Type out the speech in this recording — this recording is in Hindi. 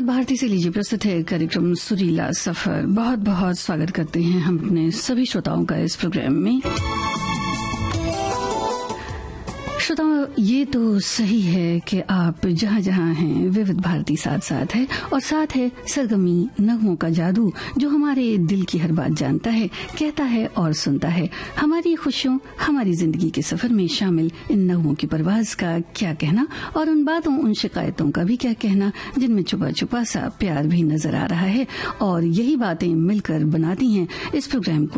भारती से लीजिए प्रस्तुत है कार्यक्रम सुरीला सफर। बहुत बहुत स्वागत करते हैं हम अपने सभी श्रोताओं का इस प्रोग्राम में। श्रोताओं, ये तो सही है कि आप जहाँ जहाँ हैं विविध भारती साथ साथ है और साथ है सरगमी नगमों का जादू जो हमारे दिल की हर बात जानता है, कहता है और सुनता है। हमारी खुशियों, हमारी जिंदगी के सफर में शामिल इन नगमों की परवाज का क्या कहना और उन बातों, उन शिकायतों का भी क्या कहना जिनमें छुपा छुपा सा प्यार भी नजर आ रहा है। और यही बातें मिलकर बनाती हैं इस प्रोग्राम को